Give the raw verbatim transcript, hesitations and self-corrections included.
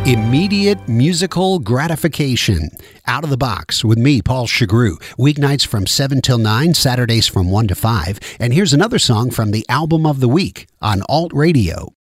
Immediate musical gratification. Out of the Box with me, Paul Chagru. Weeknights from seven till nine, Saturdays from one to five. And here's another song from the album of the week on Alt Radio.